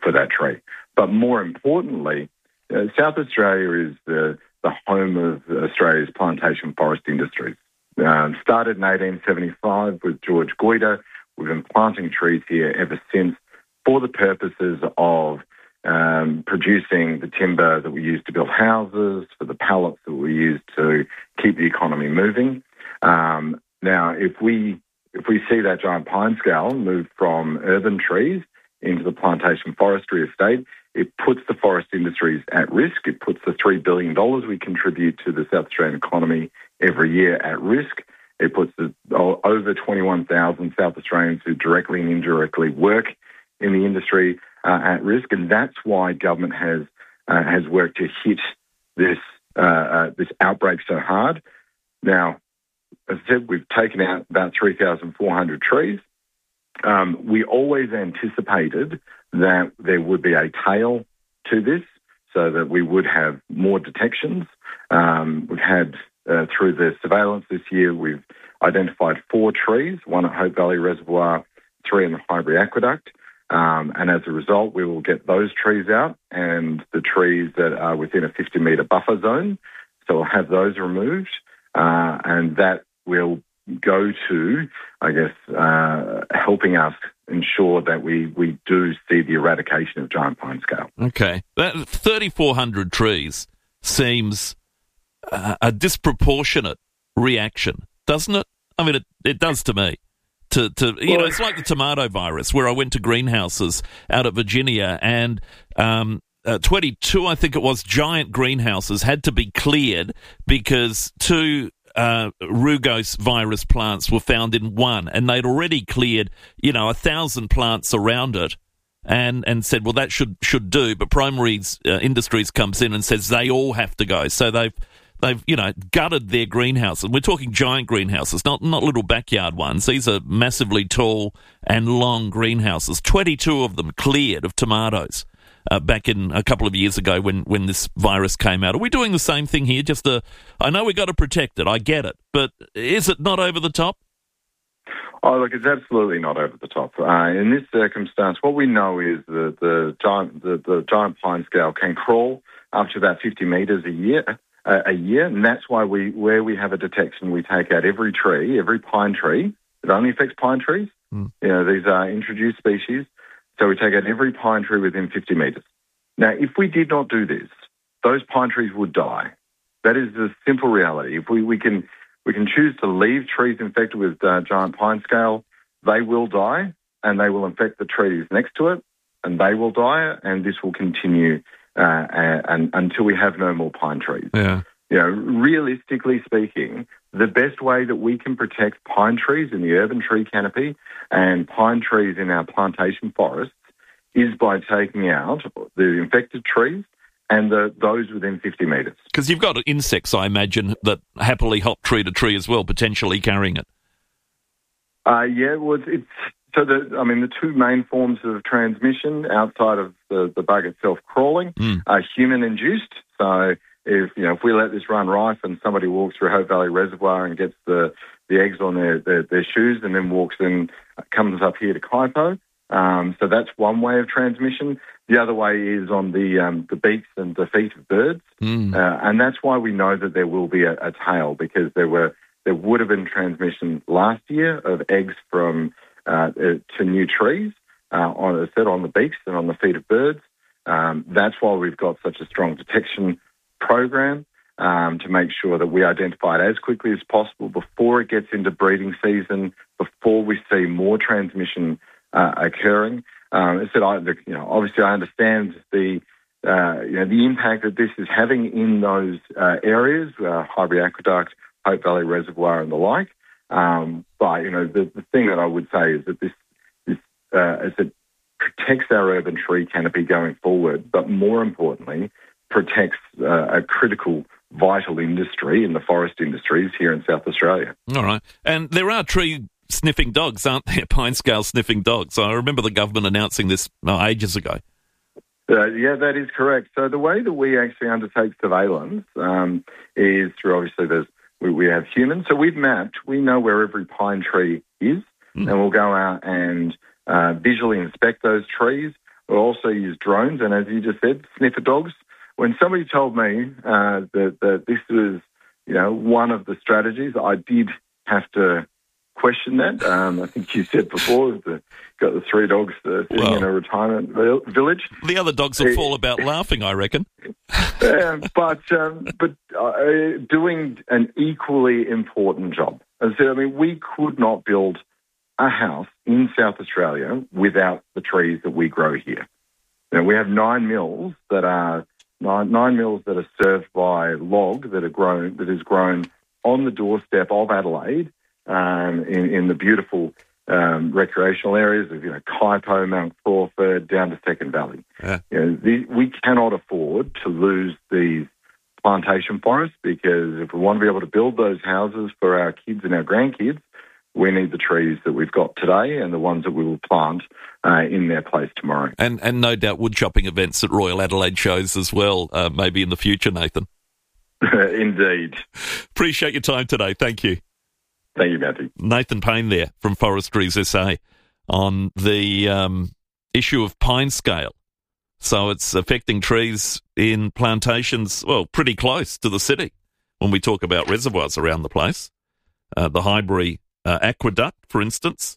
for that tree. But more importantly, uh, South Australia is the, the home of Australia's plantation forest industries. Uh, started in eighteen seventy-five with George Goyder. We've been planting trees here ever since for the purposes of um, producing the timber that we use to build houses, for the pallets that we use to keep the economy moving. Um, now, if we if we see that giant pine scale move from urban trees into the plantation forestry estate, it puts the forest industries at risk. It puts the three billion dollars we contribute to the South Australian economy every year at risk. It puts the, over twenty-one thousand South Australians who directly and indirectly work in the industry uh, at risk, and that's why government has uh, has worked to hit this uh, uh, this outbreak so hard. Now, as I said, we've taken out about three thousand four hundred trees. Um, we always anticipated that there would be a tail to this, so that we would have more detections. Um, we've had, uh, through the surveillance this year, we've identified four trees, one at Hope Valley Reservoir, three in the Highbury Aqueduct. Um, and as a result, we will get those trees out and the trees that are within a fifty metre buffer zone. So we'll have those removed, uh, and that will go to, I guess, uh, helping us ensure that we, we do see the eradication of giant pine scale. Okay. That thirty-four hundred trees seems uh, a disproportionate reaction, doesn't it? I mean, it, it does to me. To, to you know, it's like the tomato virus, where I went to greenhouses out of Virginia, and um, uh, twenty-two, I think it was, giant greenhouses had to be cleared because two uh, rugose virus plants were found in one, and they'd already cleared, you know, a thousand plants around it, and and said, well, that should should do. But Primary uh, Industries comes in and says they all have to go. So they've They've, you know, gutted their greenhouses. We're talking giant greenhouses, not not little backyard ones. These are massively tall and long greenhouses. twenty-two of them cleared of tomatoes uh, back in a couple of years ago when, when this virus came out. Are we doing the same thing here? Just a, I know we've got to protect it. I get it. But is it not over the top? Oh, look, it's absolutely not over the top. Uh, in this circumstance, what we know is that the giant, the, the giant pine scale can crawl up to about fifty metres a year. Uh, a year, and that's why we, where we have a detection, we take out every tree, every pine tree. It only affects pine trees. Mm. You know, these are introduced species. So we take out every pine tree within fifty metres. Now, if we did not do this, those pine trees would die. That is the simple reality. If we, we can we can choose to leave trees infected with uh, giant pine scale, they will die, and they will infect the trees next to it, and they will die, and this will continue Uh, and, and until we have no more pine trees. Yeah. You know, realistically speaking, the best way that we can protect pine trees in the urban tree canopy and pine trees in our plantation forests is by taking out the infected trees and the, those within fifty metres. Because you've got insects, I imagine, that happily hop tree to tree as well, potentially carrying it. Uh, yeah, well, it's... it's So, the, I mean, the two main forms of transmission outside of the, the bug itself crawling mm. are human-induced. So, if you know, if we let this run rife and somebody walks through Hope Valley Reservoir and gets the, the eggs on their, their, their shoes and then walks in, comes up here to Kaipo, um, so that's one way of transmission. The other way is on the um, the beaks and the feet of birds, mm. uh, and that's why we know that there will be a, a tail, because there were there would have been transmission last year of eggs from Uh, to new trees, uh, on, as I said, on the beaks and on the feet of birds. Um, that's why we've got such a strong detection program, um, to make sure that we identify it as quickly as possible before it gets into breeding season, before we see more transmission uh, occurring. Um, as I said, I, you know, obviously I understand the uh, you know the impact that this is having in those uh, areas, uh, Highbury Aqueduct, Hope Valley Reservoir, and the like. Um, but, you know, the, the thing that I would say is that this, this uh, is it protects our urban tree canopy going forward, but more importantly, protects uh, a critical, vital industry in the forest industries here in South Australia. All right. And there are tree sniffing dogs, aren't there? Pine scale sniffing dogs. I remember the government announcing this oh, ages ago. Uh, yeah, that is correct. So the way that we actually undertake surveillance um, is through, obviously, there's We, we have humans. So we've mapped, we know where every pine tree is, mm. and we'll go out and uh, visually inspect those trees, We'll also use drones, and as you just said, sniffer dogs. When somebody told me uh, that, that this was, you know, one of the strategies, I did have to question that. Um, I think you said before, the, got the three dogs uh, sitting well, in a retirement village. The other dogs will fall about laughing, I reckon. uh, but um, but uh, doing an equally important job. As I said, I mean, we could not build a house in South Australia without the trees that we grow here. You know, we have nine mills that are nine, nine mills that are served by log that are grown that is grown on the doorstep of Adelaide. Um, in, in the beautiful um, recreational areas of, you know, Kaipo, Mount Crawford, down to Second Valley. Yeah. You know, the, we cannot afford to lose these plantation forests, because if we want to be able to build those houses for our kids and our grandkids, we need the trees that we've got today and the ones that we will plant uh, in their place tomorrow. And and no doubt wood chopping events at Royal Adelaide shows as well, uh, maybe in the future, Nathan. Indeed. Appreciate your time today. Thank you. Thank you, Matthew. Nathan Payne there from Forestries S A on the um, issue of pine scale. So it's affecting trees in plantations, well, pretty close to the city when we talk about reservoirs around the place. Uh, the Highbury uh, Aqueduct, for instance,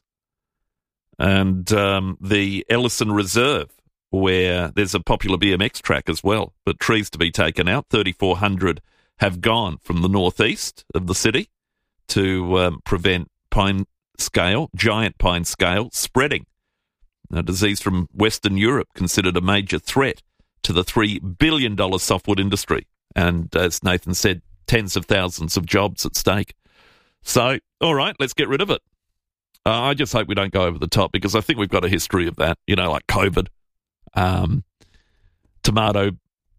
and um, the Ellison Reserve, where there's a popular B M X track as well, but trees to be taken out. thirty-four hundred have gone from the northeast of the city to um, prevent pine scale, giant pine scale, spreading. A disease from Western Europe considered a major threat to the three billion dollars softwood industry. And as Nathan said, tens of thousands of jobs at stake. So, all right, let's get rid of it. Uh, I just hope we don't go over the top, because I think we've got a history of that, you know, like COVID, um, tomato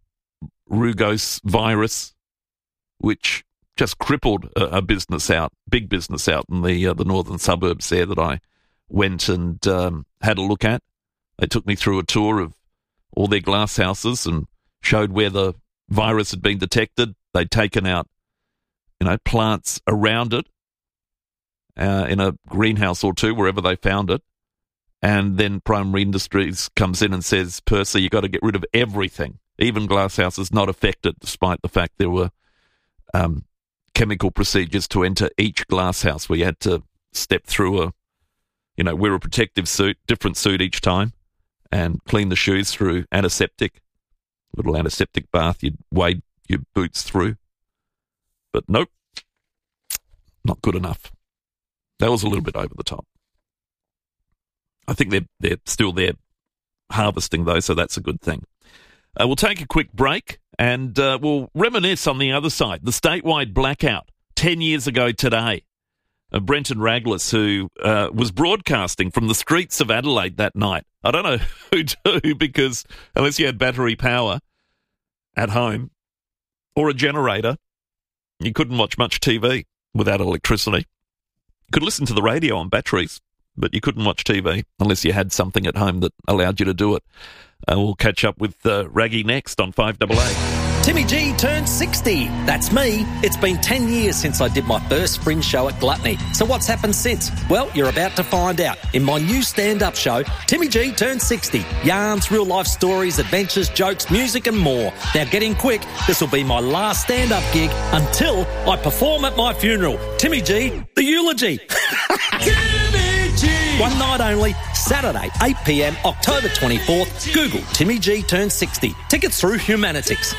rugose virus, which just crippled a, a business out, big business out in the uh, the northern suburbs there that I went and um, had a look at. They took me through a tour of all their glass houses and showed where the virus had been detected. They'd taken out, you know, plants around it uh, in a greenhouse or two, wherever they found it. And then Primary Industries comes in and says, Percy, you've got to get rid of everything, even glass houses not affected, despite the fact there were um, chemical procedures to enter each glass house where you had to step through a, you know, wear a protective suit, different suit each time, and clean the shoes through antiseptic, little antiseptic bath you'd wade your boots through. But nope, not good enough. That was a little bit over the top. I think they're, they're still there harvesting, though, so that's a good thing. Uh, we'll take a quick break, and uh, we'll reminisce on the other side. The statewide blackout ten years ago today. Uh, Brenton Raglis, who uh, was broadcasting from the streets of Adelaide that night. I don't know who do, because unless you had battery power at home or a generator, you couldn't watch much T V without electricity. You could listen to the radio on batteries, but you couldn't watch T V unless you had something at home that allowed you to do it. Uh, we'll catch up with uh, Raggy next on five double A. Timmy G turned sixty. That's me. It's been ten years since I did my first fringe show at Gluttony. So what's happened since? Well, you're about to find out in my new stand-up show, Timmy G turned sixty. Yarns, real-life stories, adventures, jokes, music and more. Now get in quick. This will be my last stand-up gig until I perform at my funeral. Timmy G, the eulogy. Timmy G! One night only, Saturday, eight p.m, October twenty-fourth. Google Timmy G turned sixty. Tickets through Humanitix.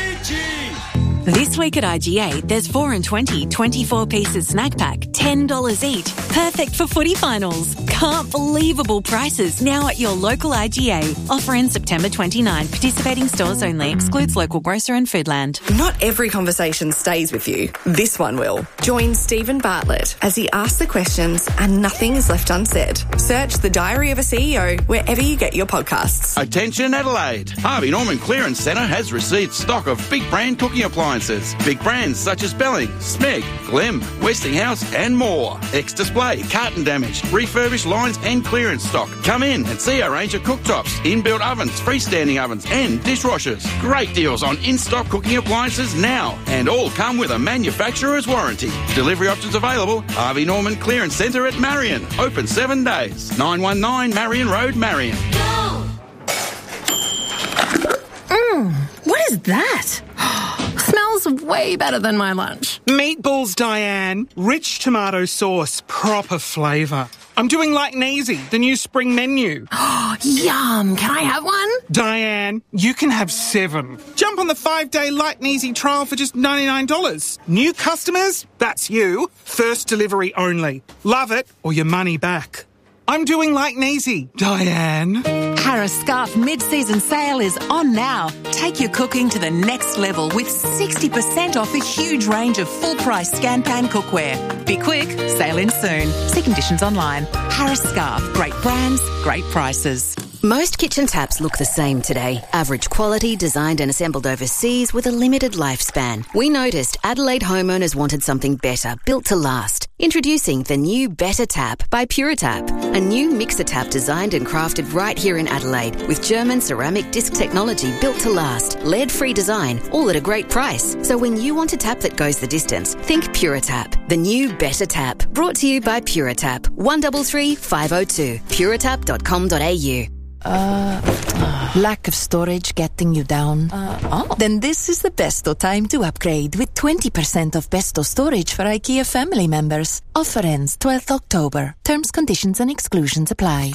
This week at I G A, there's four and twenty twenty-four pieces snack pack, ten dollars each. Perfect for footy finals. Can't believable prices now at your local I G A. Offer ends September twenty-ninth. Participating stores only. Excludes local grocer and Foodland. Not every conversation stays with you. This one will. Join Stephen Bartlett as he asks the questions and nothing is left unsaid. Search The Diary of a C E O wherever you get your podcasts. Attention Adelaide. Harvey Norman Clearance Centre has received stock of big brand cooking appliances. Big brands such as Belling, Smeg, Glim, Westinghouse and more. Ex-display, carton damage, refurbished lines and clearance stock. Come in and see our range of cooktops, inbuilt ovens, freestanding ovens and dishwashers. Great deals on in-stock cooking appliances now, and all come with a manufacturer's warranty. Delivery options available. Harvey Norman Clearance Centre at Marion. Open seven days. nine one nine Marion Road, Marion. Go! is that? Smells way better than my lunch. Meatballs, Diane. Rich tomato sauce, proper flavour. I'm doing like Neasy, the new spring menu. Yum! Can I have one? Diane, you can have seven. Jump on the five-day Light and Easy trial for just ninety-nine dollars. New customers? That's you. First delivery only. Love it or your money back. I'm doing like Neasy, Diane. Harris Scarf mid-season sale is on now. Take your cooking to the next level with sixty percent off a huge range of full-price scan-pan cookware. Be quick, sale in soon. See conditions online. Harris Scarf, great brands, great prices. Most kitchen taps look the same today. Average quality, designed and assembled overseas with a limited lifespan. We noticed Adelaide homeowners wanted something better, built to last. Introducing the new Better Tap by Puritap, a new mixer tap designed and crafted right here in Adelaide with German ceramic disc technology built to last, lead-free design, all at a great price. So when you want a tap that goes the distance, think Puritap, the new Better Tap. Brought to you by Puritap. one three three, five oh two. puritap dot com dot a u. Uh, uh, lack of storage getting you down? Uh, oh. Then this is the Besto time to upgrade with twenty percent off Besto storage for IKEA family members. Offer ends twelfth October. Terms, conditions and exclusions apply.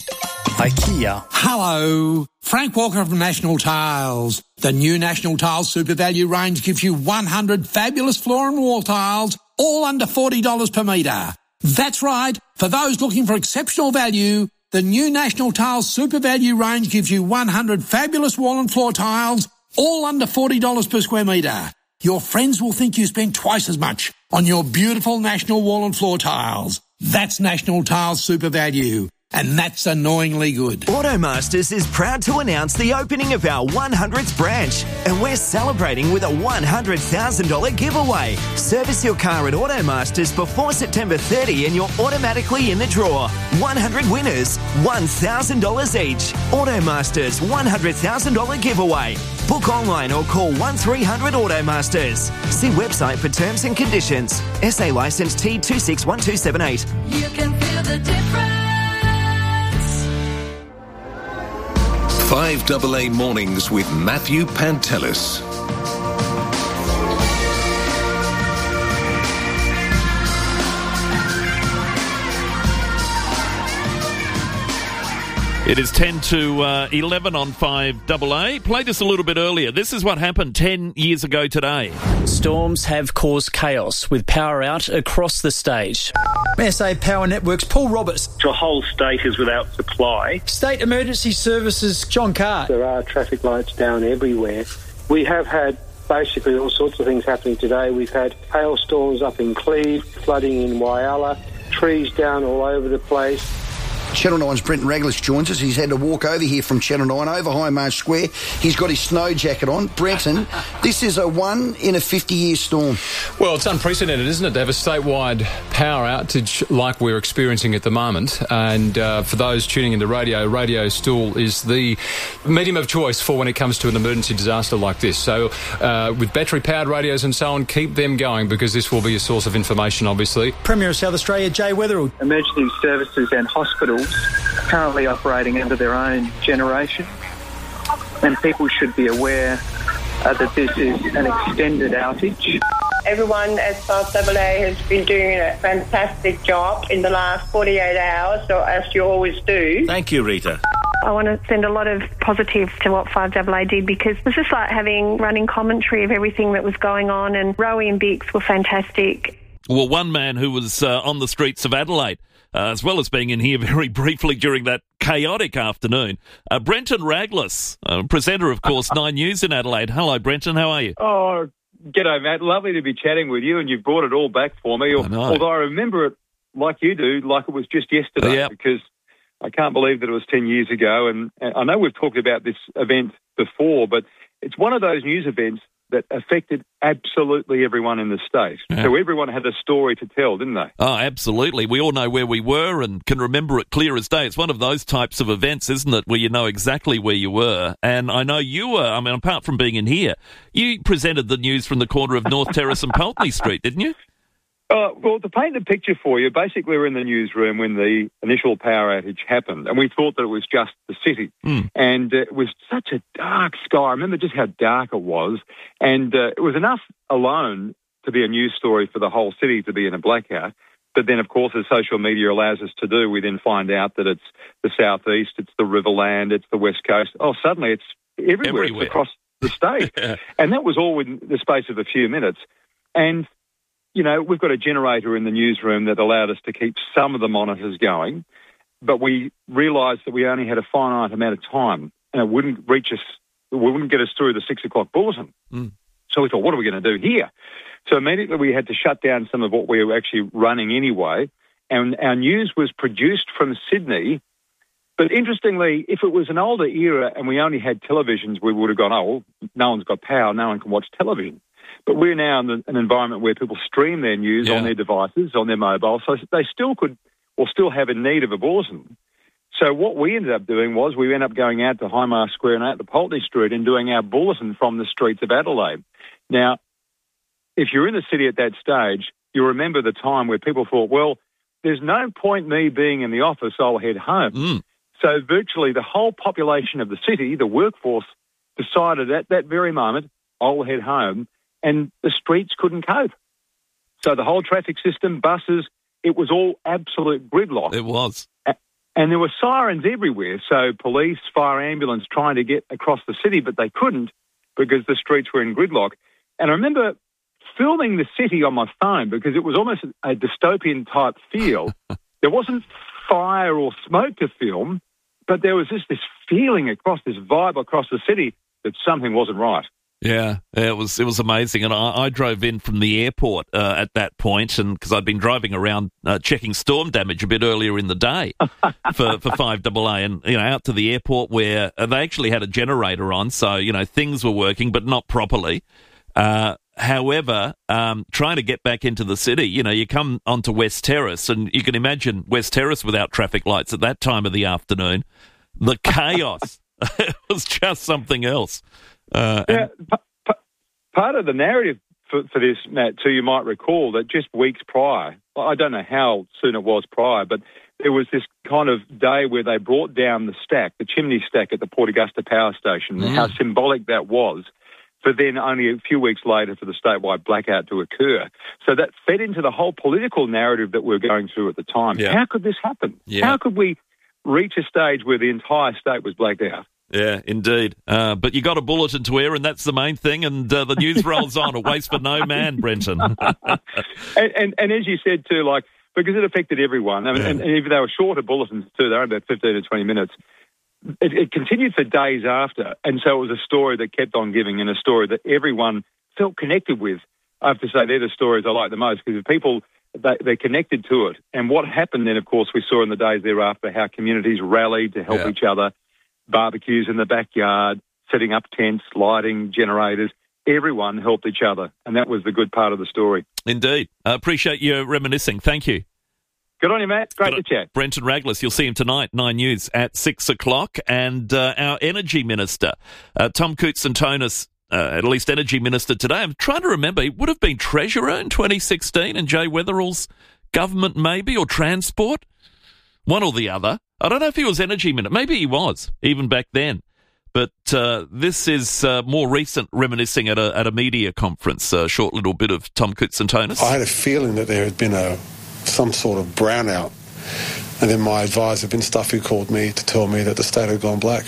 IKEA. Hello. Frank Walker from National Tiles. The new National Tiles Super Value range gives you one hundred fabulous floor and wall tiles, all under forty dollars per metre. That's right. For those looking for exceptional value, the new National Tiles Super Value range gives you one hundred fabulous wall and floor tiles, all under forty dollars per square metre. Your friends will think you spent twice as much on your beautiful National wall and floor tiles. That's National Tiles Super Value. And that's annoyingly good. Automasters is proud to announce the opening of our one hundredth branch, and we're celebrating with a one hundred thousand dollars giveaway. Service your car at Automasters before September thirtieth and you're automatically in the draw. one hundred winners, one thousand dollars each. Automasters one hundred thousand dollars giveaway. Book online or call one three hundred Automasters. See website for terms and conditions. S A licence T two six one two seven eight. You can feel the difference. five double A Mornings with Matthew Pantelis. It is ten to eleven on five double A. Played this a little bit earlier. This is what happened ten years ago today. Storms have caused chaos with power out across the state. S A Power Networks, Paul Roberts. The whole state is without supply. State Emergency Services, John Carr. There are traffic lights down everywhere. We have had basically all sorts of things happening today. We've had hailstorms up in Cleve, flooding in Whyalla, trees down all over the place. Channel nine's Brenton Raglis joins us. He's had to walk over here from Channel nine over High Marsh Square. He's got his snow jacket on. Brenton, this is a one in a fifty-year storm. Well, it's unprecedented, isn't it, to have a statewide power outage like we're experiencing at the moment. And uh, for those tuning into radio, radio still is the medium of choice for when it comes to an emergency disaster like this. So uh, with battery-powered radios and so on, keep them going because this will be a source of information, obviously. Premier of South Australia, Jay Weatherill. Emergency services and hospitals currently operating under their own generation, and people should be aware uh, that this is an extended outage. Everyone at five double A has been doing a fantastic job in the last forty-eight hours, so as you always do. Thank you, Rita. I want to send a lot of positive to what five double A did because it was just like having running commentary of everything that was going on, and Rowie and Bix were fantastic. Well, one man who was uh, on the streets of Adelaide, uh, as well as being in here very briefly during that chaotic afternoon, uh, Brenton Raglis, uh, presenter, of course, Nine News in Adelaide. Hello, Brenton, how are you? Oh, g'day, Matt. Lovely to be chatting with you, and you've brought it all back for me. I know. Although I remember it like you do, like it was just yesterday, yep. because I can't believe that it was ten years ago. And, and I know we've talked about this event before, but it's one of those news events that affected absolutely everyone in the state. Yeah. So everyone had a story to tell, didn't they? Oh, absolutely. We all know where we were and can remember it clear as day. It's one of those types of events, isn't it, where you know exactly where you were. And I know you were, I mean, apart from being in here, you presented the news from the corner of North Terrace and Pulteney Street, didn't you? Uh, well, to paint the picture for you, basically we're in the newsroom when the initial power outage happened, and we thought that it was just the city. Mm. And uh, it was such a dark sky. I remember just how dark it was. And uh, it was enough alone to be a news story for the whole city to be in a blackout. But then, of course, as social media allows us to do, we then find out that it's the southeast, it's the Riverland, it's the west coast. Oh, suddenly it's everywhere, everywhere. It's across the state. Yeah. And that was all within the space of a few minutes. And you know, we've got a generator in the newsroom that allowed us to keep some of the monitors going, but we realised that we only had a finite amount of time and it wouldn't reach us, it wouldn't get us through the six o'clock bulletin. Mm. So we thought, what are we going to do here? So immediately we had to shut down some of what we were actually running anyway, and our news was produced from Sydney. But interestingly, if it was an older era and we only had televisions, we would have gone, oh, well, no one's got power, no one can watch television. But we're now in the, an environment where people stream their news yeah. on their devices, on their mobile, so they still could or still have a need of a bulletin. So what we ended up doing was we ended up going out to Highmarsh Square and out to Pulteney Street and doing our bulletin from the streets of Adelaide. Now, if you're in the city at that stage, you remember the time where people thought, well, there's no point me being in the office, I'll head home. Mm. So virtually the whole population of the city, the workforce, decided at that very moment, I'll head home. And the streets couldn't cope. So the whole traffic system, buses, it was all absolute gridlock. It was. And there were sirens everywhere. So police, fire, ambulance trying to get across the city, but they couldn't because the streets were in gridlock. And I remember filming the city on my phone because it was almost a dystopian type feel. There wasn't fire or smoke to film, but there was just this feeling across, this vibe across the city that something wasn't right. Yeah, it was it was amazing, and I, I drove in from the airport uh, at that point, and because I'd been driving around uh, checking storm damage a bit earlier in the day for for five double A, and you know out to the airport where uh, they actually had a generator on, so you know things were working, but not properly. Uh, however, um, trying to get back into the city, you know, you come onto West Terrace, and you can imagine West Terrace without traffic lights at that time of the afternoon. The chaos it was just something else. Uh, yeah, p- p- part of the narrative for, for this, Matt, too, you might recall that just weeks prior, I don't know how soon it was prior, but there was this kind of day where they brought down the stack, the chimney stack at the Port Augusta Power Station, mm. and how symbolic that was, for then only a few weeks later for the statewide blackout to occur. So that fed into the whole political narrative that we were going through at the time. Yeah. How could this happen? Yeah. How could we reach a stage where the entire state was blacked out? Yeah, indeed. Uh, but you got a bulletin to air, and that's the main thing, and uh, the news rolls on. It waits for no man, Brenton. and, and, and as you said, too, like, because it affected everyone, I mean, yeah. and, and even they were shorter bulletins, too, they were about fifteen to twenty minutes, it, it continued for days after, and so it was a story that kept on giving and a story that everyone felt connected with. I have to say, they're the stories I like the most, because people, they, they're connected to it. And what happened then, of course, we saw in the days thereafter how communities rallied to help yeah. each other, barbecues in the backyard, setting up tents, lighting, generators. Everyone helped each other, and that was the good part of the story. Indeed. I appreciate you reminiscing. Thank you. Good on you, Matt. Great Good to chat. Brenton Raglas, you'll see him tonight, Nine News at six o'clock. And uh, our Energy Minister, uh, Tom Koutsantonis, uh, at least Energy Minister today. I'm trying to remember, he would have been Treasurer in twenty sixteen in Jay Weatherall's government, maybe, or Transport. One or the other. I don't know if he was Energy Minister. Maybe he was, even back then. But uh, this is uh, more recent reminiscing at a at a media conference. A short little bit of Tom Koutsantonis. I had a feeling that there had been a some sort of brownout. And then my advisor, Vince Duffy, called me to tell me that the state had gone black.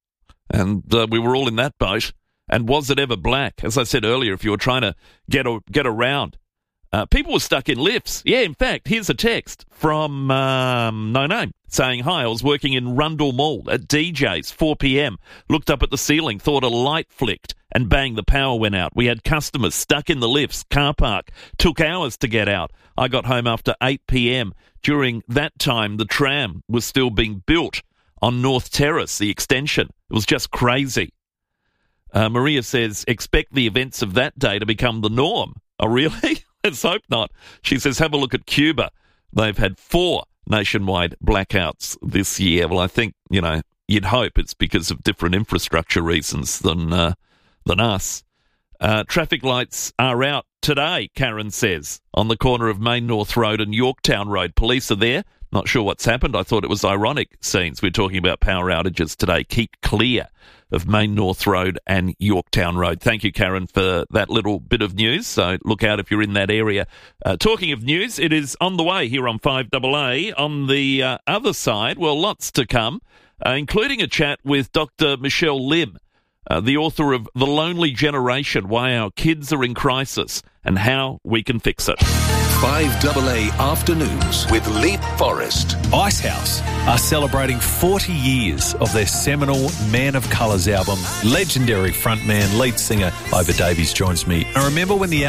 And uh, we were all in that boat. And was it ever black? As I said earlier, if you were trying to get a, get around, uh, people were stuck in lifts. Yeah, in fact, here's a text from um, No Name saying, hi, I was working in Rundle Mall at D J's, four p.m, looked up at the ceiling, thought a light flicked, and bang, the power went out. We had customers stuck in the lifts, car park, took hours to get out. I got home after eight p.m. During that time, the tram was still being built on North Terrace, the extension. It was just crazy. Uh, Maria says, expect the events of that day to become the norm. Oh, really? Let's hope not. She says, have a look at Cuba. They've had four nationwide blackouts this year. Well, I think, you know, you'd hope it's because of different infrastructure reasons than uh, than us. Uh, traffic lights are out today, Karen says, on the corner of Main North Road and Yorktown Road. Police are there. Not sure what's happened. I thought it was ironic, since we're talking about power outages today. Keep clear of Main North Road and Yorktown Road. Thank you, Karen, for that little bit of news. So look out if you're in that area. Uh, talking of news, it is on the way here on five A A. On the uh, other side, well, lots to come, uh, including a chat with Doctor Michelle Lim, uh, the author of The Lonely Generation, Why Our Kids Are in Crisis and How We Can Fix It. five A A Afternoons with Leap Forest. Icehouse are celebrating forty years of their seminal Man of Colours album. Legendary frontman, lead singer Ivor Davies joins me. I remember when the